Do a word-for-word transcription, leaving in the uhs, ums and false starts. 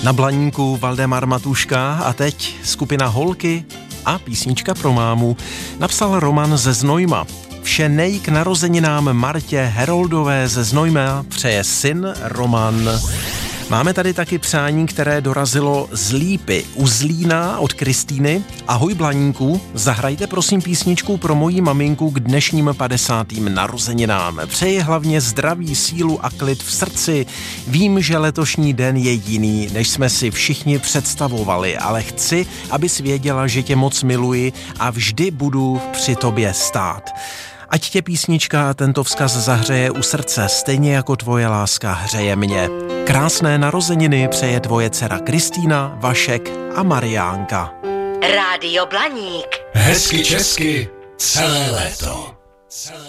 Na Blaníku Valdemar Matuška a teď skupina Holky a písnička pro mámu. Napsal Roman ze Znojma. Vše nej k narozeninám Martě Heroldové ze Znojma přeje syn Roman. Máme tady taky přání, které dorazilo z Lípy u Zlína od Kristýny. Ahoj Blaníku, zahrajte prosím písničku pro moji maminku k dnešním padesátým narozeninám. Přeji hlavně zdraví, sílu a klid v srdci. Vím, že letošní den je jiný, než jsme si všichni představovali, ale chci, abys věděla, že tě moc miluji a vždy budu při tobě stát. Ať tě písnička a tento vzkaz zahřeje u srdce, stejně jako tvoje láska hřeje mě. Krásné narozeniny přeje tvoje dcera Kristýna, Vašek a Mariánka. Rádio Blaník. Hezky česky celé léto.